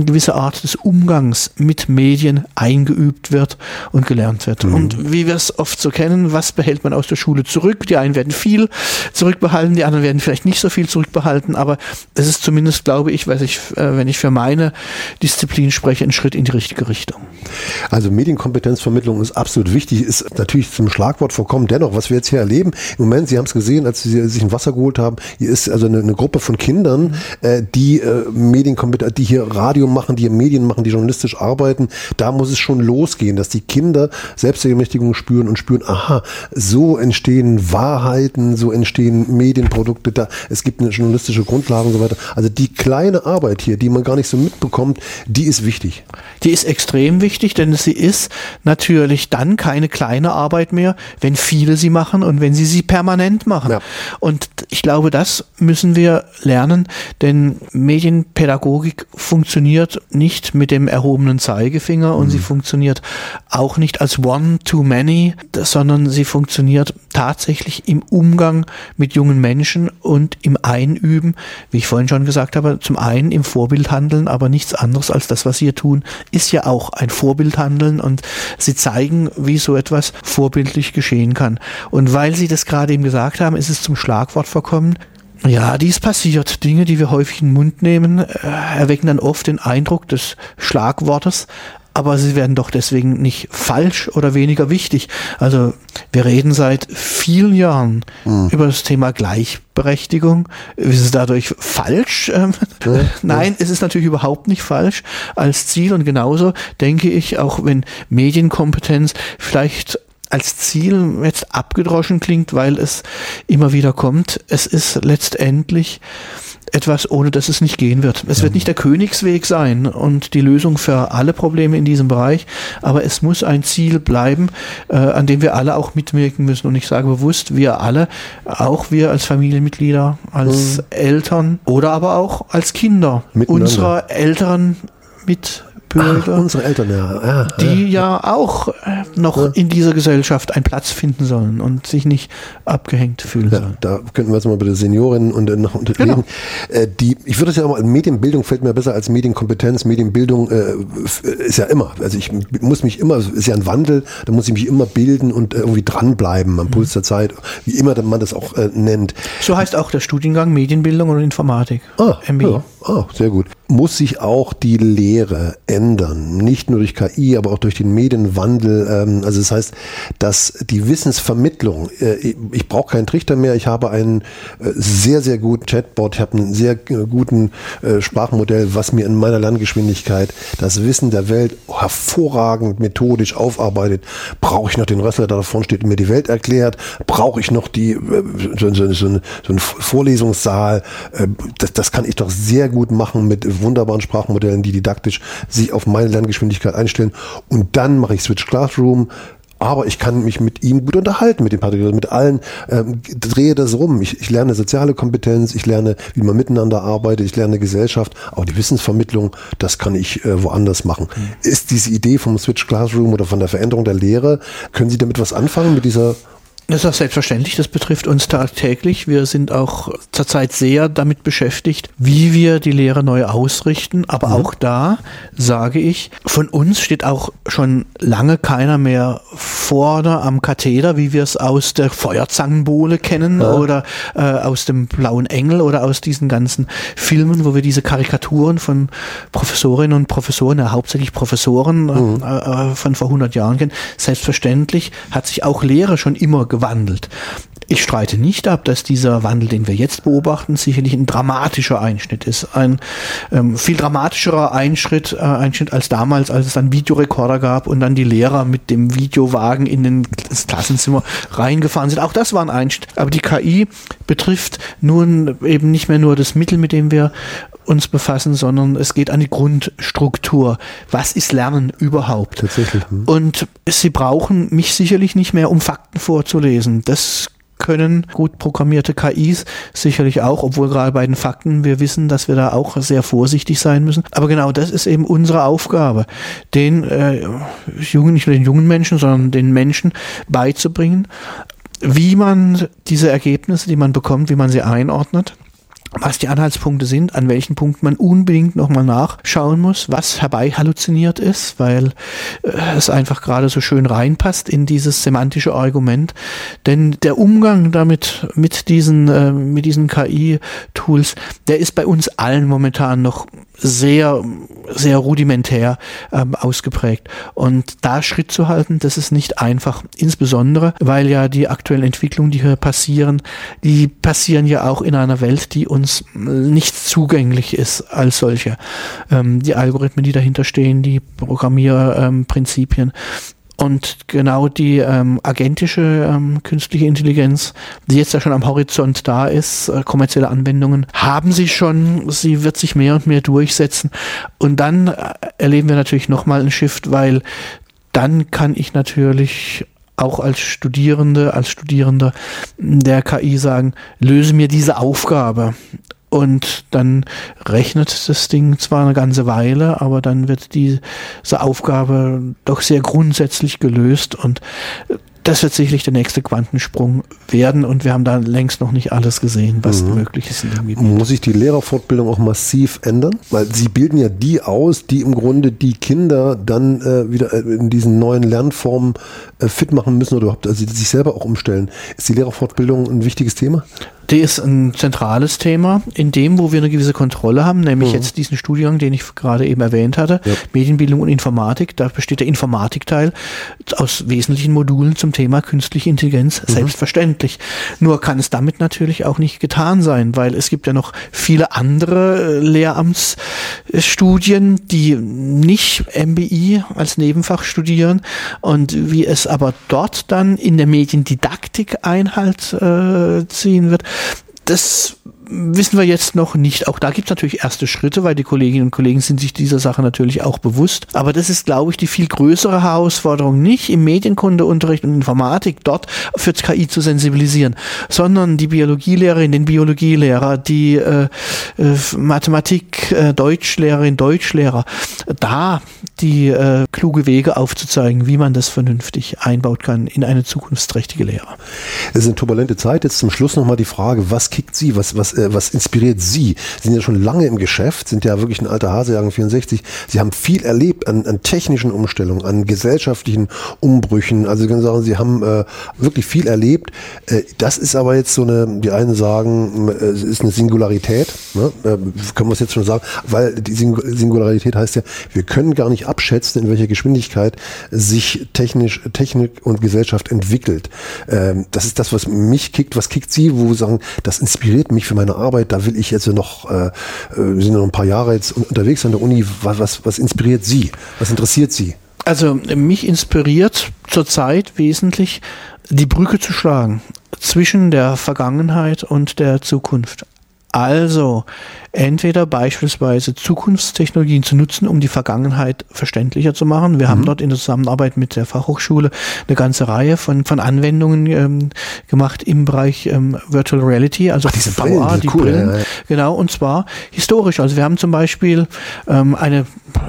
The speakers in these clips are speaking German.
gewisse Art des Umgangs mit Medien eingeübt wird und gelernt wird. Und wie wir es oft so kennen, was behält man aus der Schule zurück? Die einen werden viel zurückbehalten, die anderen werden vielleicht nicht so viel zurückbehalten, aber es ist zumindest, glaube ich, wenn ich für meine Disziplin spreche, ein Schritt in die richtige Richtung. Also Medienkompetenzvermittlung ist absolut wichtig, ist natürlich zum Schlagwort verkommen. Dennoch, was wir jetzt hier erleben, im Moment, Sie haben es gesehen, als Sie sich ein Wasser geholt haben, hier ist also eine Gruppe von Kindern, die Medienkompetenz, die hier Radio machen, die hier Medien machen, die journalistisch arbeiten. Da muss es schon losgehen, dass die Kinder Selbstermächtigung spüren und spüren, aha, so entstehen Wahrheiten, so entstehen Medienprodukte, es gibt eine journalistische Grundlage und so weiter. Also die kleine Arbeit hier, die man gar nicht so mitbekommt, die ist wichtig. Die ist extrem wichtig, denn sie ist natürlich dann keine kleine Arbeit mehr, wenn viele sie machen und wenn sie permanent machen. Ja. Und ich glaube, das müssen wir lernen, denn Medienpädagogik funktioniert nicht mit dem erhobenen Zeigefinger und sie funktioniert auch nicht als One-to-Many, sondern sie funktioniert tatsächlich im Umgang mit jungen Menschen und im Einüben, wie ich vorhin schon gesagt habe, zum einen im Vorbildhandeln, aber nichts anderes als das, was sie hier tun, ist ja auch ein Vorbildhandeln und sie zeigen, wie so etwas vorbildlich geschehen kann. Und weil Sie das gerade eben gesagt haben, ist es zum Schlagwort verkommen. Ja, dies passiert. Dinge, die wir häufig in den Mund nehmen, erwecken dann oft den Eindruck des Schlagwortes, aber sie werden doch deswegen nicht falsch oder weniger wichtig. Also wir reden seit vielen Jahren über das Thema Gleichberechtigung. Ist es dadurch falsch? Nein, es ist natürlich überhaupt nicht falsch als Ziel und genauso denke ich, auch wenn Medienkompetenz vielleicht als Ziel jetzt abgedroschen klingt, weil es immer wieder kommt, es ist letztendlich etwas, ohne das es nicht gehen wird. Es wird nicht der Königsweg sein und die Lösung für alle Probleme in diesem Bereich, aber es muss ein Ziel bleiben, an dem wir alle auch mitwirken müssen. Und ich sage bewusst, wir alle, auch wir als Familienmitglieder, als Eltern oder aber auch als Kinder unserer älteren Mitbürger. Unsere Eltern, die ja auch noch in dieser Gesellschaft einen Platz finden sollen und sich nicht abgehängt fühlen sollen. Da könnten wir jetzt mal bei den Seniorinnen und noch reden. Ich würde es ja auch mal, Medienbildung fällt mir besser als Medienkompetenz. Medienbildung ist ja immer, also ich muss mich immer, ist ja ein Wandel, da muss ich mich immer bilden und irgendwie dranbleiben am Puls der Zeit, wie immer man das auch nennt. So heißt auch der Studiengang Medienbildung und Informatik. MBI. Sehr gut. Muss sich auch die Lehre ändern, nicht nur durch KI, aber auch durch den Medienwandel. Also das heißt, dass die Wissensvermittlung, ich brauche keinen Trichter mehr, ich habe einen sehr, sehr guten Chatbot, ich habe einen sehr guten Sprachmodell, was mir in meiner Lerngeschwindigkeit das Wissen der Welt hervorragend methodisch aufarbeitet. Brauche ich noch den Rössler, der da vorne steht und mir die Welt erklärt? Brauche ich noch so einen Vorlesungssaal? Das kann ich doch sehr gut machen mit wunderbaren Sprachmodellen, die didaktisch sich auf meine Lerngeschwindigkeit einstellen. Und dann mache ich Switch Classroom. Aber ich kann mich mit ihm gut unterhalten, mit den Pädagogen, mit allen, drehe das rum. Ich lerne soziale Kompetenz, ich lerne, wie man miteinander arbeitet, ich lerne Gesellschaft, auch die Wissensvermittlung, das kann ich woanders machen. Ist diese Idee vom Switch Classroom oder von der Veränderung der Lehre, können Sie damit was anfangen, mit dieser... Das ist auch selbstverständlich, das betrifft uns tagtäglich. Wir sind auch zurzeit sehr damit beschäftigt, wie wir die Lehre neu ausrichten. Aber auch da sage ich, von uns steht auch schon lange keiner mehr vorne am Katheder, wie wir es aus der Feuerzangenbowle kennen oder aus dem Blauen Engel oder aus diesen ganzen Filmen, wo wir diese Karikaturen von Professorinnen und Professoren, hauptsächlich Professoren von vor 100 Jahren kennen. Selbstverständlich hat sich auch Lehre schon immer gewandelt. Ich streite nicht ab, dass dieser Wandel, den wir jetzt beobachten, sicherlich ein dramatischer Einschnitt ist. Ein viel dramatischerer Einschnitt als damals, als es einen Videorekorder gab und dann die Lehrer mit dem Videowagen in das Klassenzimmer reingefahren sind. Auch das war ein Einschnitt. Aber die KI betrifft nun eben nicht mehr nur das Mittel, mit dem wir uns befassen, sondern es geht an die Grundstruktur. Was ist Lernen überhaupt? Tatsächlich. Und Sie brauchen mich sicherlich nicht mehr, um Fakten vorzulesen. Das können gut programmierte KIs sicherlich auch, obwohl gerade bei den Fakten wir wissen, dass wir da auch sehr vorsichtig sein müssen. Aber genau das ist eben unsere Aufgabe, den nicht nur den jungen Menschen, sondern den Menschen beizubringen, wie man diese Ergebnisse, die man bekommt, wie man sie einordnet, was die Anhaltspunkte sind, an welchen Punkten man unbedingt nochmal nachschauen muss, was herbei halluziniert ist, weil es einfach gerade so schön reinpasst in dieses semantische Argument. Denn der Umgang damit, mit diesen KI-Tools, der ist bei uns allen momentan noch sehr, sehr rudimentär ausgeprägt. Und da Schritt zu halten, das ist nicht einfach. Insbesondere, weil ja die aktuellen Entwicklungen, die hier passieren, die passieren ja auch in einer Welt, die uns nicht zugänglich ist als solche. Die Algorithmen, die dahinter stehen, die Programmierprinzipien. Und genau die agentische künstliche Intelligenz, die jetzt ja schon am Horizont da ist, kommerzielle Anwendungen, haben sie schon, sie wird sich mehr und mehr durchsetzen. Und dann erleben wir natürlich nochmal einen Shift, weil dann kann ich natürlich auch als Studierender der KI sagen, löse mir diese Aufgabe. Und dann rechnet das Ding zwar eine ganze Weile, aber dann wird diese Aufgabe doch sehr grundsätzlich gelöst und das wird sicherlich der nächste Quantensprung werden und wir haben da längst noch nicht alles gesehen, was möglich ist in dem Gebiet. Muss sich die Lehrerfortbildung auch massiv ändern? Weil sie bilden ja die aus, die im Grunde die Kinder dann wieder in diesen neuen Lernformen fit machen müssen oder überhaupt also sich selber auch umstellen. Ist die Lehrerfortbildung ein wichtiges Thema? Die ist ein zentrales Thema, in dem, wo wir eine gewisse Kontrolle haben, nämlich jetzt diesen Studiengang, den ich gerade eben erwähnt hatte, Medienbildung und Informatik. Da besteht der Informatikteil aus wesentlichen Modulen zum Thema künstliche Intelligenz, selbstverständlich. Nur kann es damit natürlich auch nicht getan sein, weil es gibt ja noch viele andere Lehramtsstudien, die nicht MBI als Nebenfach studieren und wie es aber dort dann in der Mediendidaktik Einhalt ziehen wird, das wissen wir jetzt noch nicht. Auch da gibt es natürlich erste Schritte, weil die Kolleginnen und Kollegen sind sich dieser Sache natürlich auch bewusst. Aber das ist, glaube ich, die viel größere Herausforderung, nicht im Medienkundeunterricht und Informatik dort für KI zu sensibilisieren, sondern die Biologielehrerin, den Biologielehrer, die Mathematik, Deutschlehrerin, Deutschlehrer, da die kluge Wege aufzuzeigen, wie man das vernünftig einbaut kann in eine zukunftsträchtige Lehre. Es ist eine turbulente Zeit. Jetzt zum Schluss nochmal die Frage, was kickt Sie, was inspiriert Sie? Sie sind ja schon lange im Geschäft, sind ja wirklich ein alter Hase, Jahrgang 64. Sie haben viel erlebt an technischen Umstellungen, an gesellschaftlichen Umbrüchen. Also Sie können sagen, Sie haben wirklich viel erlebt. Das ist aber jetzt so die einen sagen, es ist eine Singularität, ne? Können wir es jetzt schon sagen, weil die Singularität heißt ja, wir können gar nicht abschätzen, in welcher Geschwindigkeit sich Technik und Gesellschaft entwickelt. Das ist das, was mich kickt. Was kickt Sie, wo Sie sagen, das inspiriert mich für meine Arbeit, da will ich jetzt noch, wir sind noch ein paar Jahre jetzt unterwegs an der Uni, was inspiriert Sie? Was interessiert Sie? Also mich inspiriert zurzeit wesentlich, die Brücke zu schlagen zwischen der Vergangenheit und der Zukunft. Also entweder beispielsweise Zukunftstechnologien zu nutzen, um die Vergangenheit verständlicher zu machen. Wir haben dort in der Zusammenarbeit mit der Fachhochschule eine ganze Reihe von Anwendungen gemacht im Bereich Virtual Reality, also diese VR, die cool, Brillen. ja. Genau, und zwar historisch. Also wir haben zum Beispiel eine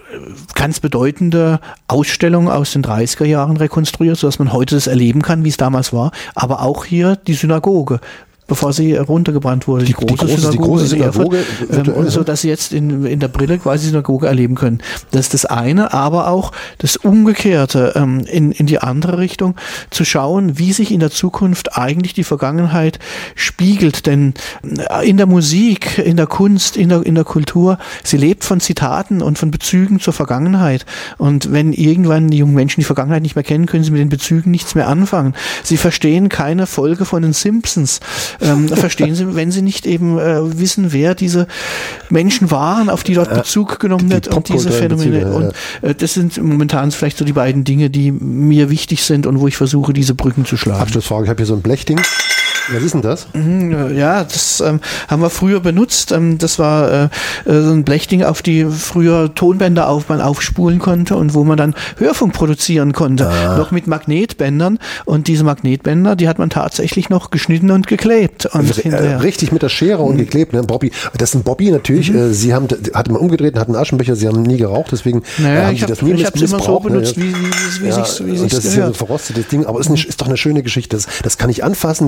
ganz bedeutende Ausstellung aus den 30er Jahren rekonstruiert, sodass man heute das erleben kann, wie es damals war. Aber auch hier die Synagoge, bevor sie runtergebrannt wurde. Die große Synagoge und so, dass sie jetzt in der Brille quasi die Synagoge erleben können. Das ist das eine, aber auch das Umgekehrte, in die andere Richtung, zu schauen, wie sich in der Zukunft eigentlich die Vergangenheit spiegelt. Denn in der Musik, in der Kunst, in der Kultur, sie lebt von Zitaten und von Bezügen zur Vergangenheit. Und wenn irgendwann die jungen Menschen die Vergangenheit nicht mehr kennen, können sie mit den Bezügen nichts mehr anfangen. Sie verstehen keine Folge von den Simpsons. Verstehen Sie, wenn Sie nicht eben wissen, wer diese Menschen waren, auf die dort Bezug genommen wird und diese Phänomene. Bezüge, und das sind momentan vielleicht so die beiden Dinge, die mir wichtig sind und wo ich versuche, diese Brücken zu schlagen. Abschlussfrage, ich habe hier so ein Blechding. Was ist denn das? Ja, das haben wir früher benutzt. Das war so ein Blechding, auf die früher Tonbänder man aufspulen konnte und wo man dann Hörfunk produzieren konnte. Noch mit Magnetbändern. Und diese Magnetbänder, die hat man tatsächlich noch geschnitten und geklebt. Und richtig mit der Schere und geklebt. Ne? Bobby. Das ist ein Bobby natürlich. Sie hatte mal umgedreht und hatten einen Aschenbecher. Sie haben nie geraucht, deswegen haben Sie das nie missbraucht. Ich habe es immer so benutzt, wie sich's das ist ja so ein verrostetes Ding. Aber ist doch eine schöne Geschichte. Das kann ich anfassen, dieses leicht verrostete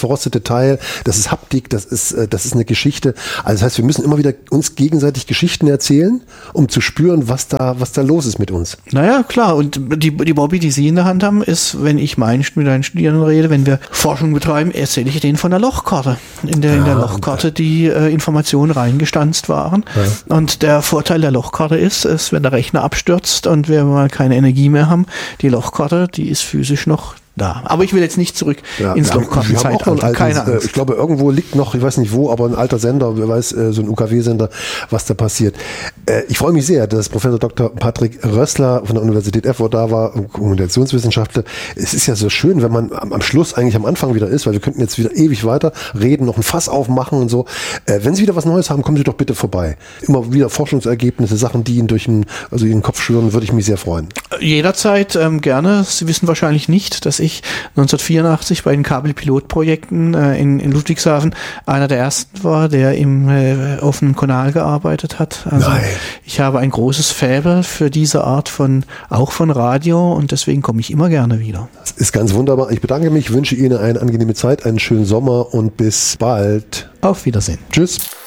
verrostete Teil, das ist Haptik, das ist eine Geschichte. Also das heißt, wir müssen immer wieder uns gegenseitig Geschichten erzählen, um zu spüren, was da los ist mit uns. Naja, klar. Und die Bobby, die Sie in der Hand haben, ist, wenn ich mit meinen Studierenden rede, wenn wir Forschung betreiben, erzähle ich denen von der Lochkarte. In der Lochkarte die Informationen reingestanzt waren. Ja. Und der Vorteil der Lochkarte ist, wenn der Rechner abstürzt und wir mal keine Energie mehr haben, die Lochkarte, die ist physisch noch da. Aber ich will jetzt nicht zurück ins Lochkartenzeitalter. Keine Angst. Ich glaube, irgendwo liegt noch, ich weiß nicht wo, aber ein alter Sender, wer weiß, so ein UKW-Sender, was da passiert. Ich freue mich sehr, dass Professor Dr. Patrick Rössler von der Universität Erfurt da war, Kommunikationswissenschaftler. Es ist ja so schön, wenn man am Schluss eigentlich am Anfang wieder ist, weil wir könnten jetzt wieder ewig weiter reden, noch ein Fass aufmachen und so. Wenn Sie wieder was Neues haben, kommen Sie doch bitte vorbei. Immer wieder Forschungsergebnisse, Sachen, die Ihnen durch den Kopf schwirren, würde ich mich sehr freuen. Jederzeit gerne. Sie wissen wahrscheinlich nicht, dass ich 1984 bei den Kabelpilotprojekten in Ludwigshafen einer der ersten war, der im offenen Kanal gearbeitet hat. Also nein. Ich habe ein großes Faible für diese Art auch von Radio und deswegen komme ich immer gerne wieder. Das ist ganz wunderbar. Ich bedanke mich, wünsche Ihnen eine angenehme Zeit, einen schönen Sommer und bis bald. Auf Wiedersehen. Tschüss.